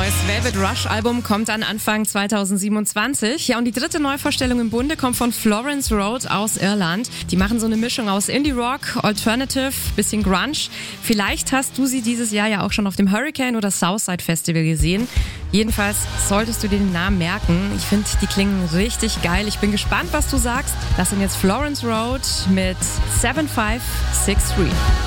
neues Velvet Rush Album kommt dann Anfang 2027. Ja, und die dritte Neuvorstellung im Bunde kommt von Florence Road aus Irland. Die machen so eine Mischung aus Indie-Rock, Alternative, bisschen Grunge. Vielleicht hast du sie dieses Jahr ja auch schon auf dem Hurricane oder Southside Festival gesehen. Jedenfalls solltest du dir den Namen merken. Ich finde, die klingen richtig geil. Ich bin gespannt, was du sagst. Das sind jetzt Florence Road mit 7563.